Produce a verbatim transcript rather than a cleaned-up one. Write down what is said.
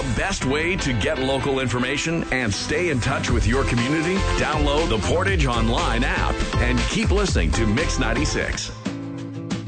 best way to get local information and stay in touch with your community? Download the Portage Online app and keep listening to Mix ninety-six.